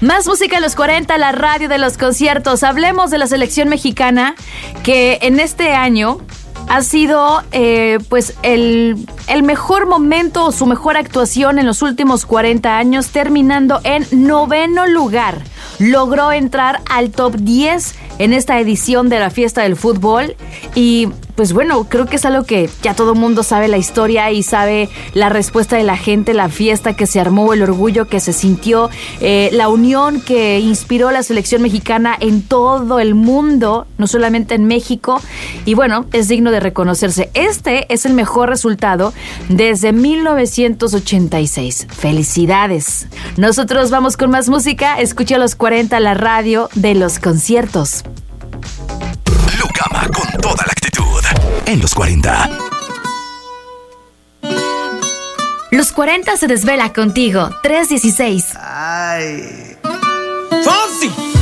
Más música en los 40, la radio de los conciertos. Hablemos de la selección mexicana, que en este año ha sido pues el mejor momento o su mejor actuación en los últimos 40 años, terminando en 9º lugar. Logró entrar al top 10 en esta edición de la Fiesta del Fútbol y pues bueno, creo que es algo que ya todo el mundo sabe la historia y sabe la respuesta de la gente, la fiesta que se armó, el orgullo que se sintió, la unión que inspiró la selección mexicana en todo el mundo, no solamente en México, y bueno, es digno de reconocerse. Este es el mejor resultado desde 1986. ¡Felicidades! Nosotros vamos con más música. Escucha los 40, la radio de los conciertos. Lucama con toda la actitud en los 40. Los 40 se desvela contigo. 316. Ay. ¡Fonsi!